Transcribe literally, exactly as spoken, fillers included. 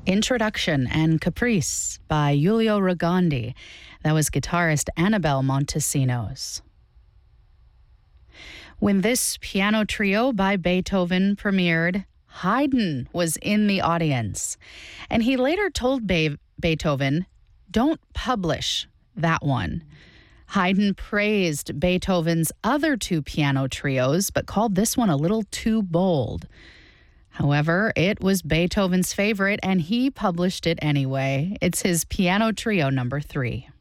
Introduction and Caprice by Giulio Rogondi. That was guitarist Annabelle Montesinos. When this piano trio by Beethoven premiered, Haydn was in the audience. And he later told Be- Beethoven, "Don't publish that one." Haydn praised Beethoven's other two piano trios, but called this one a little too bold. However, it was Beethoven's favorite, and he published it anyway. It's his piano trio number three.